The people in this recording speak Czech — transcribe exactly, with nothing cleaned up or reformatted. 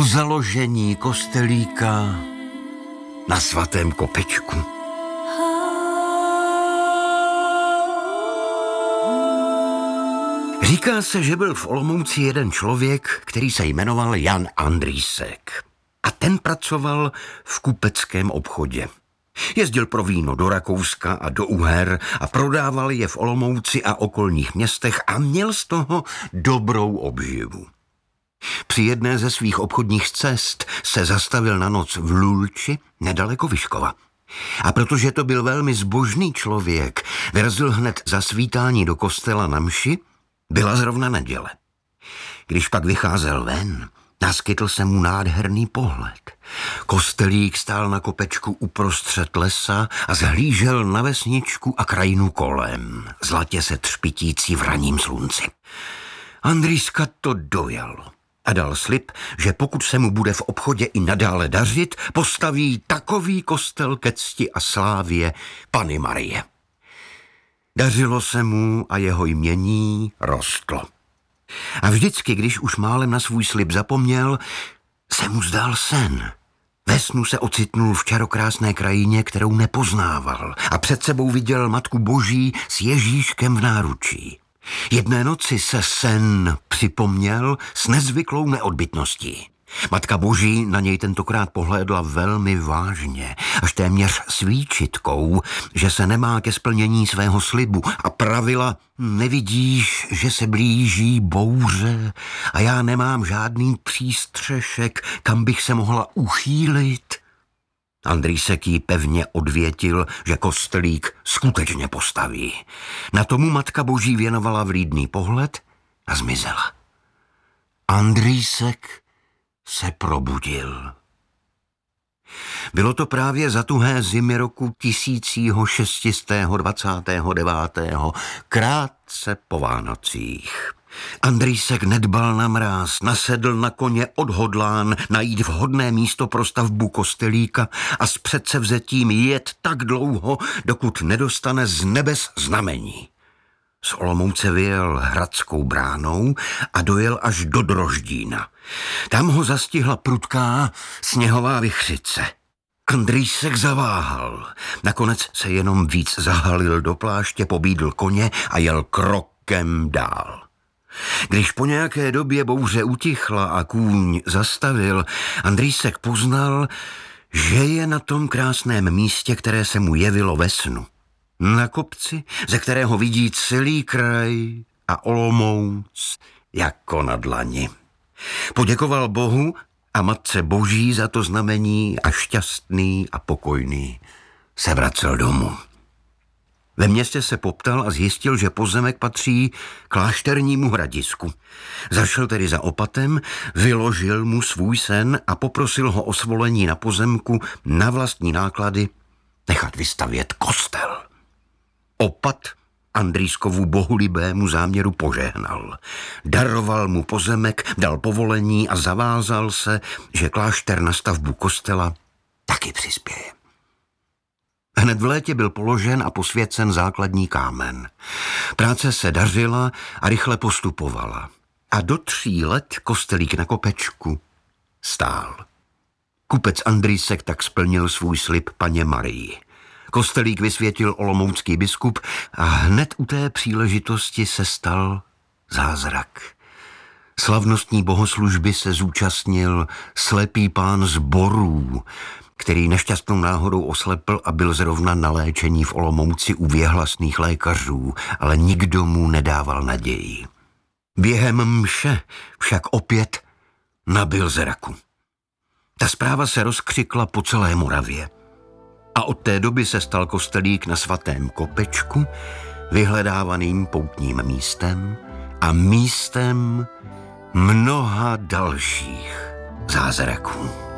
po založení kostelíka na Svatém Kopečku. Říká se, že byl v Olomouci jeden člověk, který se jmenoval Jan Andrýsek. A ten pracoval v kupeckém obchodě. Jezdil pro víno do Rakouska a do Uher a prodával je v Olomouci a okolních městech a měl z toho dobrou obživu. Při jedné ze svých obchodních cest se zastavil na noc v Lulči nedaleko Vyškova. A protože to byl velmi zbožný člověk, vyrazil hned za svítání do kostela na mši. Byla zrovna neděle. Když pak vycházel ven, naskytl se mu nádherný pohled. Kostelík stál na kopečku uprostřed lesa a zhlížel na vesničku a krajinu kolem, zlatě se třpitící v ranním slunci. Andrýska to dojalo a dal slib, že pokud se mu bude v obchodě i nadále dařit, postaví takový kostel ke cti a slávě Panny Marie. Dařilo se mu a jeho jmění rostlo. A vždycky, když už málem na svůj slib zapomněl, se mu zdál sen. Ve snu se ocitnul v čarokrásné krajině, kterou nepoznával, a před sebou viděl Matku Boží s Ježíškem v náručí. Jedné noci se sen připomněl s nezvyklou neodbytností. Matka Boží na něj tentokrát pohlédla velmi vážně, až téměř s výčitkou, že se nemá ke splnění svého slibu, a pravila: nevidíš, že se blíží bouře a já nemám žádný přístřešek, kam bych se mohla uchýlit? Andrýsek jí pevně odvětil, že kostelík skutečně postaví. Na tomu Matka Boží věnovala vlídný pohled a zmizela. Andrýsek se probudil. Bylo to právě za tuhé zimy roku tisícího šestistého dvacátého devátého, krátce po Vánocích. Andrýsek nedbal na mráz, nasedl na koně odhodlán najít vhodné místo pro stavbu kostelíka a s předsevzetím jet tak dlouho, dokud nedostane z nebes znamení. Z Olomouce vyjel Hradskou bránou a dojel až do Droždína. Tam ho zastihla prudká sněhová vichřice. Andrýsek zaváhal. Nakonec se jenom víc zahalil do pláště, pobídl koně a jel krokem dál. Když po nějaké době bouře utichla a kůň zastavil, Andrýsek poznal, že je na tom krásném místě, které se mu jevilo ve snu. Na kopci, ze kterého vidí celý kraj a Olomouc jako na dlani. Poděkoval Bohu a Matce Boží za to znamení a šťastný a pokojný se vracel domů. Ve městě se poptal a zjistil, že pozemek patří klášternímu hradisku. Zašel tedy za opatem, vyložil mu svůj sen a poprosil ho o svolení na pozemku na vlastní náklady nechat vystavět kostel. Opat Andrýskovu bohulibému záměru požehnal. Daroval mu pozemek, dal povolení a zavázal se, že klášter na stavbu kostela taky přispěje. Hned v létě byl položen a posvěcen základní kámen. Práce se dařila a rychle postupovala. A do tří let kostelík na kopečku stál. Kupec Andrýsek tak splnil svůj slib Panně Marii. Kostelík vysvětil olomoucký biskup a hned u té příležitosti se stal zázrak. Slavnostní bohoslužby se zúčastnil slepý pán z Borů, který nešťastnou náhodou oslepl a byl zrovna na léčení v Olomouci u věhlasných lékařů, ale nikdo mu nedával naději. Během mše však opět nabyl zraku. Ta zpráva se rozkřikla po celé Moravě. A od té doby se stal kostelík na Svatém Kopečku vyhledávaným poutním místem a místem mnoha dalších zázraků.